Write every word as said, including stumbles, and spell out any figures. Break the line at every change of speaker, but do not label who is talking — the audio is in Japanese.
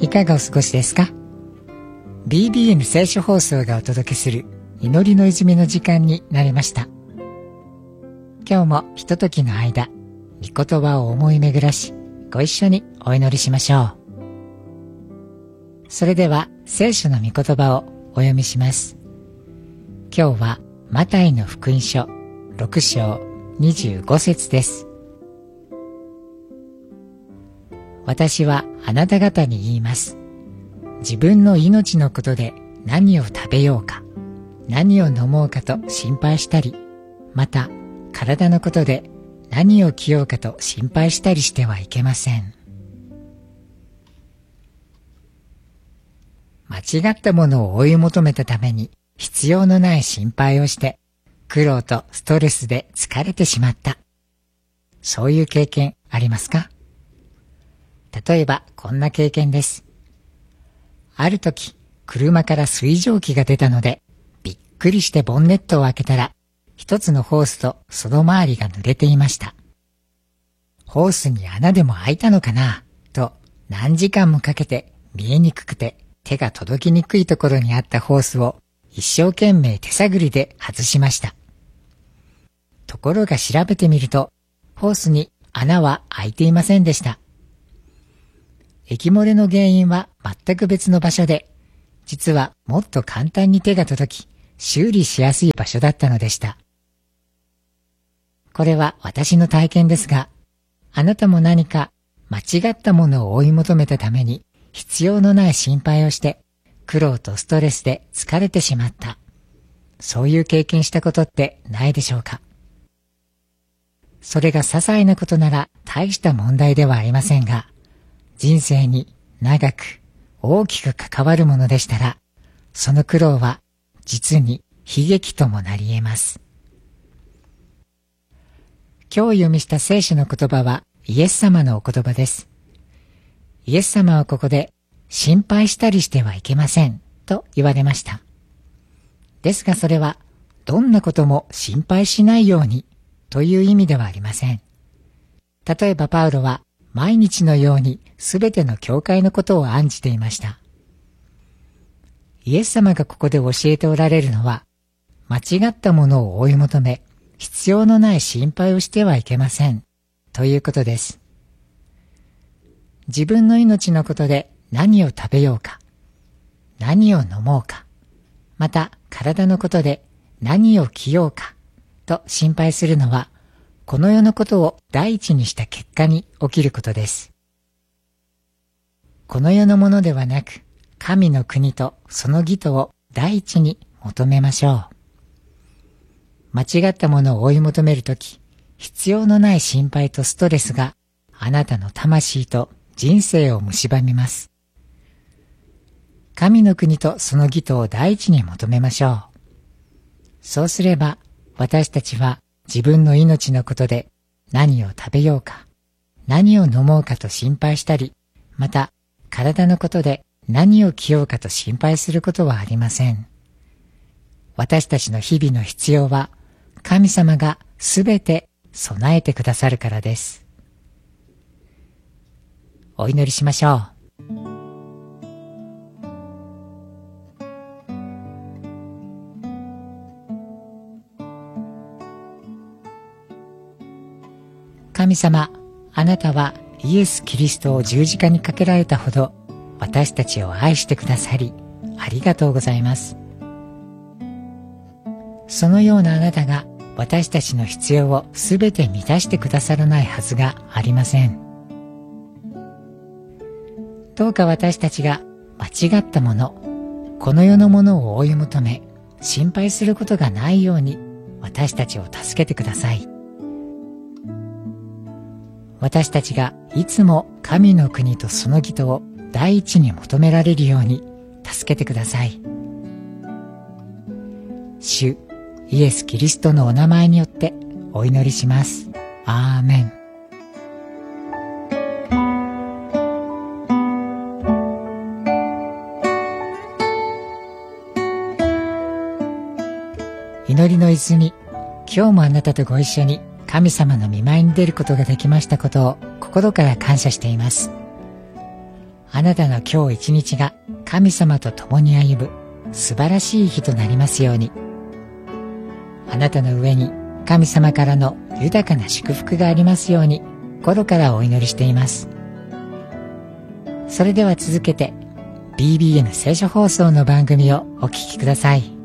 いかがお過ごしですか？ ビービーエヌ 聖書放送がお届けする祈りの泉の時間になりました。今日もひとときの間、御言葉を思い巡らし、ご一緒にお祈りしましょう。それでは聖書の御言葉をお読みします。今日はマタイの福音書ろく章にじゅうご節です。私はあなた方に言います。自分の命のことで何を食べようか、何を飲もうかと心配したり、また体のことで何を着ようかと心配したりしてはいけません。間違ったものを追い求めたために必要のない心配をして、苦労とストレスで疲れてしまった。そういう経験ありますか？例えばこんな経験です。ある時、車から水蒸気が出たので、びっくりしてボンネットを開けたら、一つのホースとその周りが濡れていました。ホースに穴でも開いたのかなと何時間もかけて見えにくくて手が届きにくいところにあったホースを一生懸命手探りで外しました。ところが調べてみると、ホースに穴は開いていませんでした。液漏れの原因は全く別の場所で、実はもっと簡単に手が届き、修理しやすい場所だったのでした。これは私の体験ですが、あなたも何か間違ったものを追い求めたために必要のない心配をして、苦労とストレスで疲れてしまった。そういう経験したことってないでしょうか？それが些細なことなら大した問題ではありませんが、人生に長く大きく関わるものでしたら、その苦労は実に悲劇ともなり得ます。今日読みした聖書の言葉はイエス様のお言葉です。イエス様はここで心配したりしてはいけませんと言われました。ですがそれはどんなことも心配しないようにという意味ではありません。例えばパウロは毎日のようにすべての教会のことを案じていました。イエス様がここで教えておられるのは、間違ったものを追い求め、必要のない心配をしてはいけませんということです。自分の命のことで何を食べようか、何を飲もうか、また体のことで何を着ようかと心配するのは、この世のことを第一にした結果に起きることです。この世のものではなく、神の国とその義とを第一に求めましょう。間違ったものを追い求めるとき、必要のない心配とストレスがあなたの魂と人生を蝕みます。神の国とその義とを第一に求めましょう。そうすれば、私たちは自分の命のことで何を食べようか、何を飲もうかと心配したり、また体のことで何を着ようかと心配することはありません。私たちの日々の必要は神様がすべて備えてくださるからです。お祈りしましょう。神様、あなたはイエス・キリストを十字架にかけられたほど私たちを愛してくださり、ありがとうございます。そのようなあなたが私たちの必要をすべて満たしてくださらないはずがありません。どうか私たちが間違ったもの、この世のものを追い求め、心配することがないように私たちを助けてください。私たちがいつも神の国とその義とを第一に求められるように助けてください。主イエス・キリストのお名前によってお祈りします。アーメン。祈りの泉、今日もあなたとご一緒に神様の御前に出ることができましたことを心から感謝しています。 あなたの今日一日が神様と共に歩む素晴らしい日となりますように。あなたの上に神様からの豊かな祝福がありますように心からお祈りしています。それでは続けて ビービーエヌ 聖書放送の番組をお聞きください。